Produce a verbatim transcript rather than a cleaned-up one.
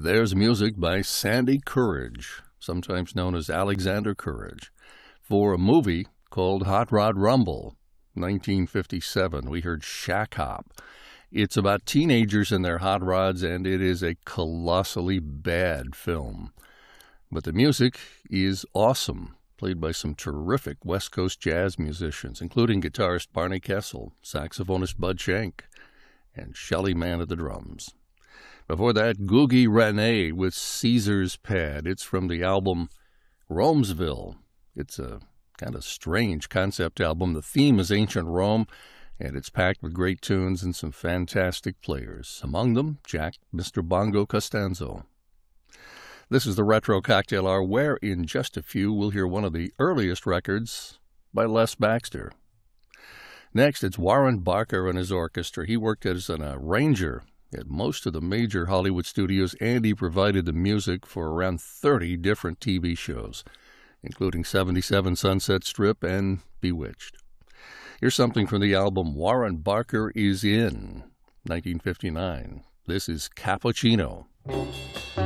There's music by Sandy Courage, sometimes known as Alexander Courage, for a movie called Hot Rod Rumble, nineteen fifty-seven. We heard Shack Hop. It's about teenagers and their hot rods, and it is a colossally bad film. But the music is awesome, played by some terrific West Coast jazz musicians, including guitarist Barney Kessel, saxophonist Bud Shank, and Shelly Manne at the drums. Before that, Googie Rene with Caesar's Pad. It's from the album Romesville. It's a kind of strange concept album. The theme is ancient Rome, and it's packed with great tunes and some fantastic players. Among them, Jack Mister Bongo Costanzo. This is the Retro Cocktail Hour, where in just a few we'll hear one of the earliest records by Les Baxter. Next, it's Warren Barker and his orchestra. He worked as an arranger at most of the major Hollywood studios, and he provided the music for around thirty different T V shows, including seventy-seven Sunset Strip and Bewitched. Here's something from the album Warren Barker is In, nineteen fifty-nine. This is Cappuccino.